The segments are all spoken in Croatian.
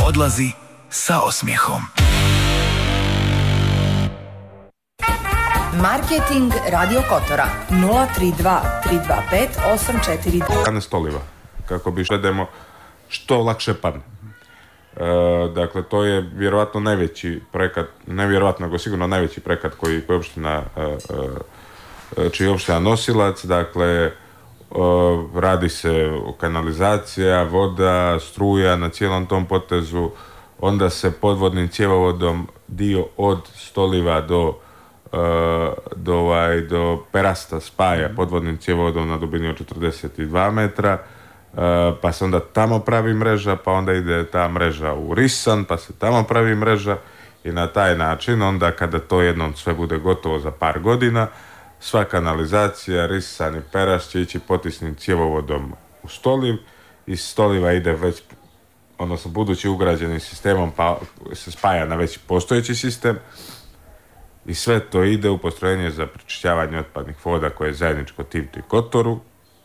odlazi sa osmijehom. Marketing Radio Kotora 032 325 842. Stoliva, kako bi švedemo što lakše padne. Dakle, to je vjerojatno najveći projekat, nevjerojatno, nego sigurno najveći projekat koji opština, čiji je opština nosilac. Dakle, radi se o kanalizacija, voda, struja na cijelom tom potezu, onda se podvodnim cjevovodom dio od Stoliva do Perasta spaja podvodnim cjevovodom na dubini od 42 metra, pa se onda tamo pravi mreža, pa onda ide ta mreža u Risan, pa se tamo pravi mreža i na taj način onda kada to jednom sve bude gotovo za par godina, sva kanalizacija, Risan i Perast će ići potisnim cjevovodom u Stoliv, iz Stoliva ide već, odnosno budući ugrađenim sistemom, pa se spaja na već postojeći sistem i sve to ide u postrojenje za pročišćavanje otpadnih voda koje je zajedničko Tivtu i Kotoru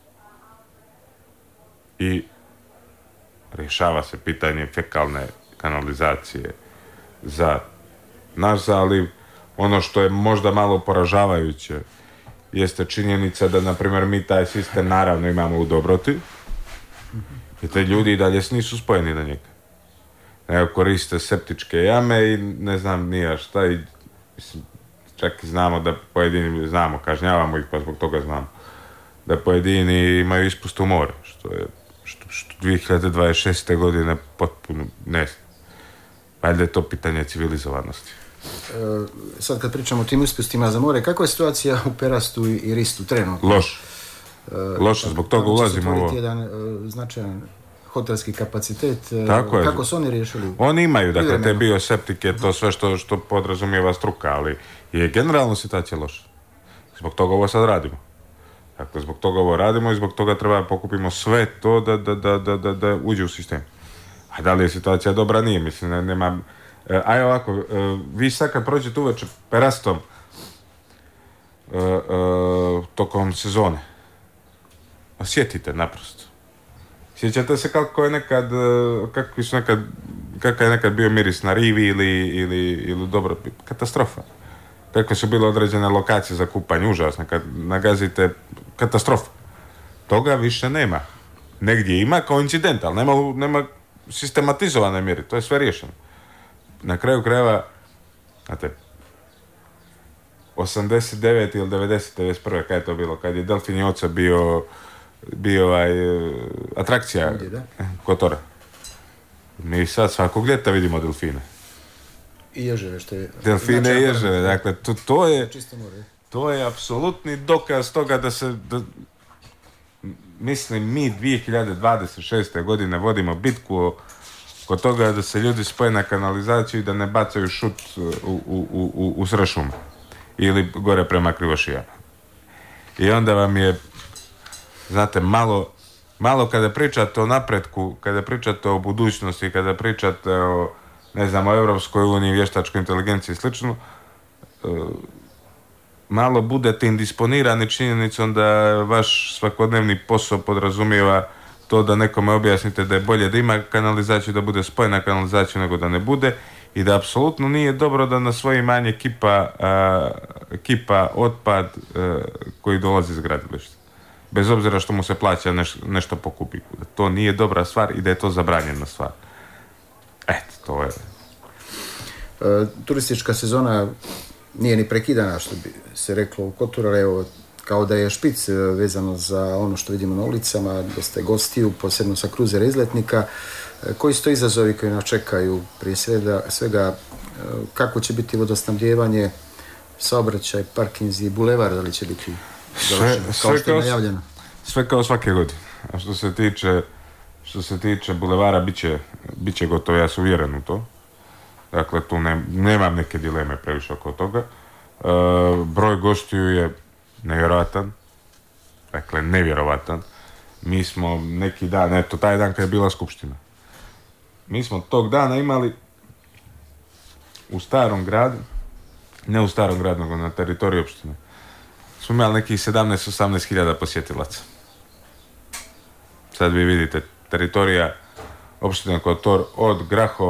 i rješava se pitanje fekalne kanalizacije za naš zaliv. Ono što je možda malo poražavajuće jeste činjenica da, na primjer, mi taj sistem naravno imamo u Dobroti i te ljudi i dalje nisu spojeni na njega. Nego koriste septičke jame i ne znam nija šta i mislim, čak i znamo da pojedini, kažnjavamo ih pa zbog toga znamo, da pojedini imaju ispust u more, što je 2026. godine potpuno ne znam. Valjda je to pitanje civilizovanosti. Sad kad pričamo o tim ispustima za more, kakva je situacija u Perastu i Ristu trenutno? Loše, zbog toga ulazimo u ovo. Jedan značajan hotelski kapacitet. Tako kako su oni riješili? Oni imaju, dakle, te bioseptike, to sve što podrazumijeva struka, ali je generalno situacija loša. Zbog toga ovo sad radimo. Dakle, zbog toga ovo radimo i zbog toga treba pokupimo sve to da uđe u sistem. A da li je situacija dobra? Nije, mislim, nema... Aj ovako, vi sad kad prođete uveče Perastom tokom sezone, osjetite naprosto. Sjećate se kako je nekad bio miris na rivi ili dobro, katastrofa. Kako su bile određene lokacije za kupanje, užasno, kad nagazite, katastrofa. Toga više nema. Negdje ima kao incident, ali nema sistematizovane mjere, to je sve riješeno. Na kraju krajeva, znate, 89 ili 90, 91, kad je to bilo, kad je Delfin i oca bio atrakcija Kotora. Mi sad svakog ljeta vidimo delfine. I ježeve, što je... Delfine i ježeve, dakle, to je apsolutni dokaz toga da se... Mislim, mi 2026. godine vodimo bitku kod toga da se ljudi spoje na kanalizaciju i da ne bacaju šut u sred šume ili gore prema Krivošijama. I onda vam je, znate, malo kada pričate o napretku, kada pričate o budućnosti, kada pričate o, ne znam, o Europskoj uniji, vještačkoj inteligenciji i slično, malo budete indisponirani činjenicom da vaš svakodnevni posao podrazumijeva to da nekome objasnite da je bolje da ima kanalizaciju, da bude spojena kanalizaciju nego da ne bude i da apsolutno nije dobro da na svoje imanje kipa otpad koji dolazi iz gradilišta. Bez obzira što mu se plaća nešto po kubiku. Da to nije dobra stvar i da je to zabranjena stvar. Eto, to je... Turistička sezona nije ni prekidana, što bi se reklo u Kotoru, ali evo, kao da je špic vezano za ono što vidimo na ulicama, dosta je gostiju, posebno sa kruzera izletnika. Koji su to izazovi koji nas čekaju? Prije svega, kako će biti vodosnabdijevanje, saobraćaj, parkinzi i bulevar, da li će biti završeno, kao što je najavljeno? Sve kao svake godine. A što se tiče bulevara, bit će gotovo, ja sam uvjeren u to. Dakle, tu nemam neke dileme previše oko toga. Broj gostiju je nevjerovatan. Dakle, nevjerovatan. Mi smo neki dan, eto, taj dan kad je bila skupština. Mi smo tog dana imali u starom gradu, ne u starom gradu, nego na teritoriju opštine, smo imali nekih 17-18 hiljada posjetilaca. Sad vi vidite, teritorija opštine Kotor od Grahova